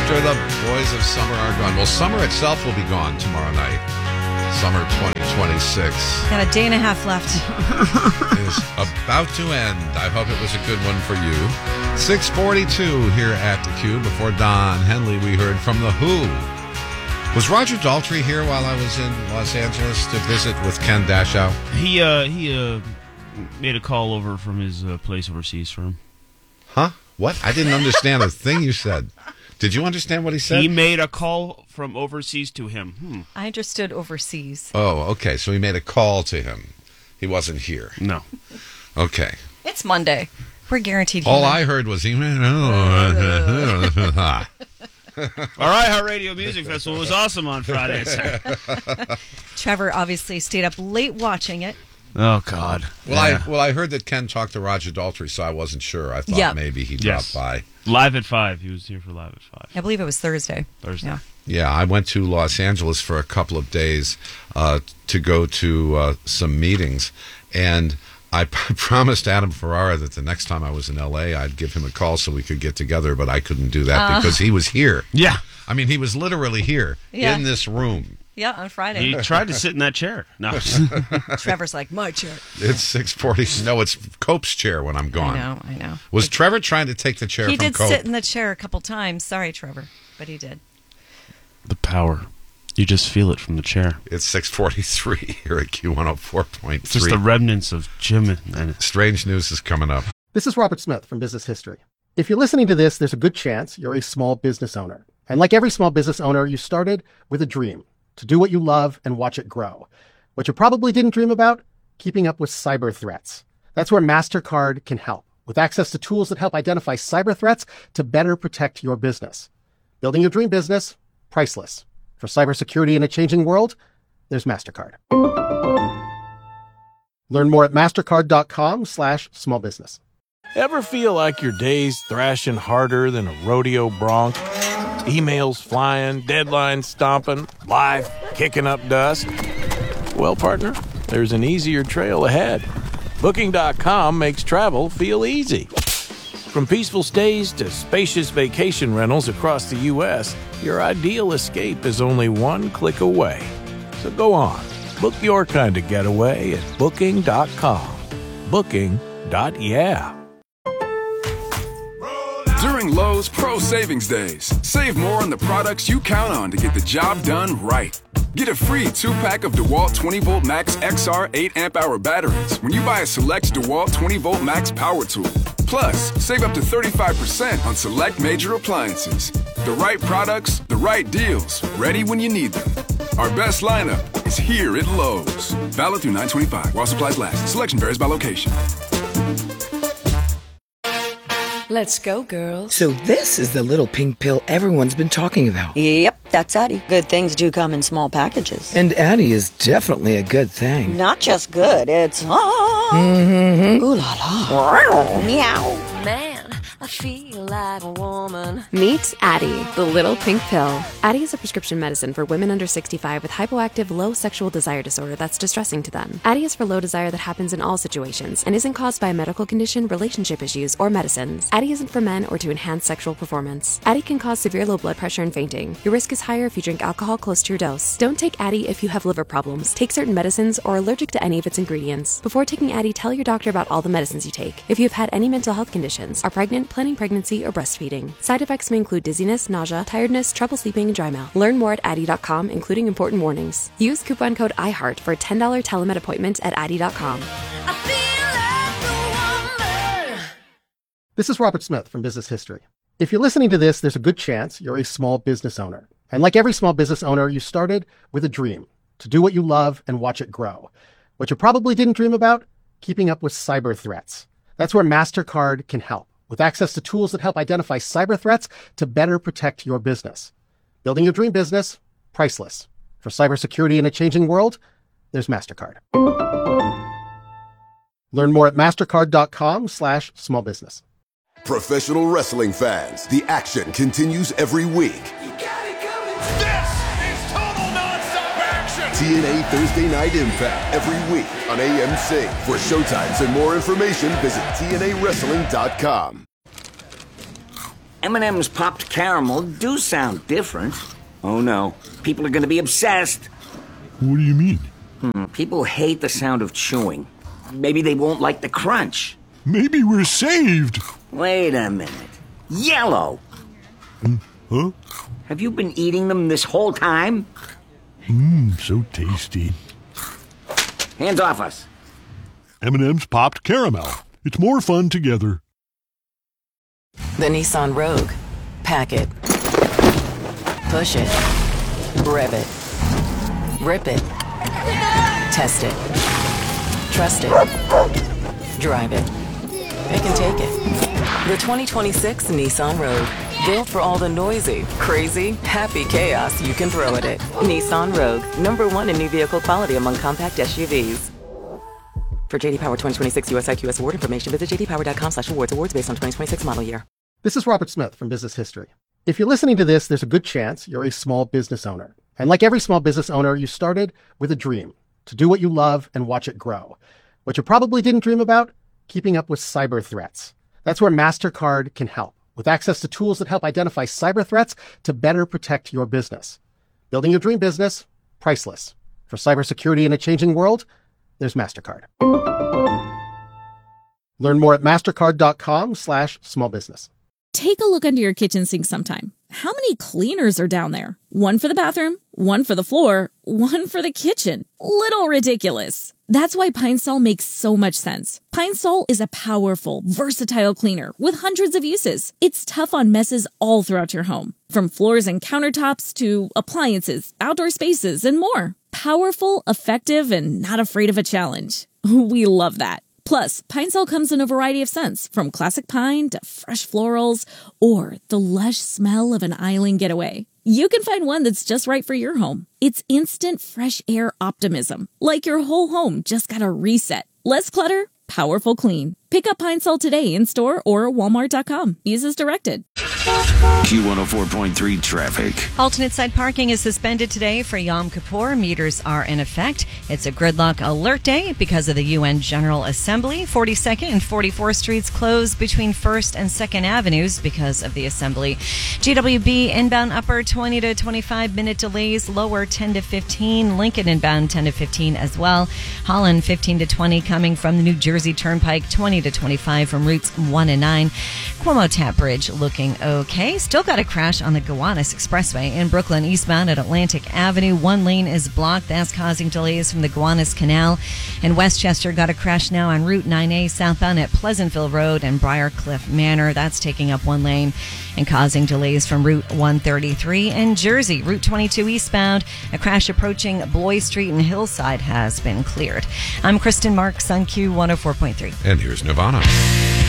after the boys of summer are gone. Well, summer itself will be gone tomorrow night. Summer 2026. Got a day and a half left. Is about to end. I hope it was a good one for you. 6:42 here at the Cube. Before Don Henley, we heard from The Who. Was Roger Daltrey here while I was in Los Angeles to visit with Ken Dashow? He made a call over from his place overseas for him. Huh? What? I didn't understand a thing you said. Did you understand what he said? He made a call from overseas to him. I understood overseas. Oh, okay. So he made a call to him. He wasn't here. No. Okay. It's Monday. We're guaranteed. All I heard was he. Our iHeartRadio Music Festival was awesome on Friday. Trevor obviously stayed up late watching it. Oh, God. Well, I heard that Ken talked to Roger Daltrey, so I wasn't sure. I thought maybe he dropped by. Live at 5. He was here for Live at 5. I believe it was Thursday. Yeah, I went to Los Angeles for a couple of days to go to some meetings, and I promised Adam Ferrara that the next time I was in L.A., I'd give him a call so we could get together, but I couldn't do that because he was here. Yeah. I mean, he was literally here in this room. Yeah, on Friday. He tried to sit in that chair. No. Trevor's like, my chair. It's 6:40. No, it's Cope's chair when I'm gone. I know. Was Trevor trying to take the chair from Cope? He did sit in the chair a couple times. Sorry, Trevor, but he did. The power. You just feel it from the chair. It's 6:43 here at Q104.3. It's just the remnants of Jim and Strange news is coming up. This is Robert Smith from Business History. If you're listening to this, there's a good chance you're a small business owner. And like every small business owner, you started with a dream to do what you love and watch it grow. What you probably didn't dream about, keeping up with cyber threats. That's where MasterCard can help, with access to tools that help identify cyber threats to better protect your business. Building your dream business, priceless. For cybersecurity in a changing world, there's MasterCard. Learn more at mastercard.com/smallbusiness. Ever feel like your day's thrashing harder than a rodeo bronc? Emails flying, deadlines stomping, life kicking up dust? Well, partner, there's an easier trail ahead. Booking.com makes travel feel easy. From peaceful stays to spacious vacation rentals across the U.S., your ideal escape is only one click away. So go on, book your kind of getaway at Booking.com. Booking.yeah. During Lowe's Pro Savings Days, save more on the products you count on to get the job done right. Get a free 2-pack of DeWalt 20-Volt Max XR 8-amp-hour batteries when you buy a select DeWalt 20-Volt Max power tool. Plus, save up to 35% on select major appliances. The right products, the right deals, ready when you need them. Our best lineup is here at Lowe's. Valid through 9/25 while supplies last. Selection varies by location. Let's go, girls. So this is the little pink pill everyone's been talking about. Yep, that's Addie. Good ththings do come in small packages. And Addie is definitely a good thing. Not just good, it's ooh la la. Meow. Man, I feel like a woman. Meet Addie, the little pink pill. Addie is a prescription medicine for women under 65 with hypoactive low sexual desire disorder that's distressing to them. Addie is for low desire that happens in all situations and isn't caused by a medical condition, relationship issues, or medicines. Addie isn't for men or to enhance sexual performance. Addie can cause severe low blood pressure and fainting. Your risk is higher if you drink alcohol close to your dose. Don't take Addie if you have liver problems, take certain medicines, or are allergic to any of its ingredients. Before taking Addie, tell your doctor about all the medicines you take. If you have had any mental health conditions, are pregnant, planning pregnancy, or breastfeeding. Side effects may include dizziness, nausea, tiredness, trouble sleeping, and dry mouth. Learn more at Addie.com, including important warnings. Use coupon code IHEART for a $10 telemed appointment at Addie.com. This is Robert Smith from Business History. If you're listening to this, there's a good chance you're a small business owner. And like every small business owner, you started with a dream to do what you love and watch it grow. What you probably didn't dream about, keeping up with cyber threats. That's where MasterCard can help, with access to tools that help identify cyber threats to better protect your business. Building your dream business, priceless. For cybersecurity in a changing world, there's MasterCard. Learn more at mastercard.com/smallbusiness. Professional wrestling fans, the action continues every week. This is total non-stop action! TNA Thursday Night Impact every week on AMC. For showtimes and more information, visit TNAWrestling.com. M&M's popped caramel do sound different. Oh no, people are going to be obsessed. What do you mean? People hate the sound of chewing. Maybe they won't like the crunch. Maybe we're saved. Wait a minute. Yellow! Huh? Have you been eating them this whole time? So tasty. Hands off us. M&M's popped caramel. It's more fun together. The Nissan Rogue. Pack it. Push it. Rev it. Rip it. Test it. Trust it. Drive it. Pick and take it. The 2026 Nissan Rogue. Built for all the noisy, crazy, happy chaos you can throw at it. Nissan Rogue. #1 in new vehicle quality among compact SUVs. For JD Power 2026 US IQS award information, visit jdpower.com/awards. Awards based on 2026 model year. This is Robert Smith from Business History. If you're listening to this, there's a good chance you're a small business owner. And like every small business owner, you started with a dream to do what you love and watch it grow. What you probably didn't dream about, keeping up with cyber threats. That's where MasterCard can help, with access to tools that help identify cyber threats to better protect your business. Building your dream business, priceless. For cybersecurity in a changing world, there's MasterCard. Learn more at mastercard.com/smallbusiness. Take a look under your kitchen sink sometime. How many cleaners are down there? One for the bathroom, one for the floor, one for the kitchen. Little ridiculous. That's why Pine Sol makes so much sense. Pine Sol is a powerful, versatile cleaner with hundreds of uses. It's tough on messes all throughout your home, from floors and countertops to appliances, outdoor spaces, and more. Powerful, effective, and not afraid of a challenge. We love that. Plus, Pine Sol comes in a variety of scents, from classic pine to fresh florals, or the lush smell of an island getaway. You can find one that's just right for your home. It's instant fresh air optimism, like your whole home just got a reset. Less clutter, powerful clean. Pick up Pine Sol today in store or walmart.com. Use as directed. Q104.3 traffic. Alternate side parking is suspended today for Yom Kippur. Meters are in effect. It's a gridlock alert day because of the UN General Assembly. 42nd and 44th Streets closed between 1st and 2nd Avenues because of the assembly. GWB inbound upper 20 to 25 minute delays, lower 10 to 15. Lincoln inbound 10 to 15 as well. Holland 15 to 20 coming from the New Jersey Turnpike, 20 to 25 from routes 1 and 9. Cuomo Tap Bridge looking okay. Still got a crash on the Gowanus Expressway in Brooklyn eastbound at Atlantic Avenue. One lane is blocked. That's causing delays from the Gowanus Canal. And Westchester got a crash now on Route 9A southbound at Pleasantville Road and Briarcliff Manor. That's taking up one lane and causing delays from Route 133. And Jersey, Route 22 eastbound, a crash approaching Bloy Street and Hillside has been cleared. I'm Kristen Marks on Q104.3. And here's Nirvana.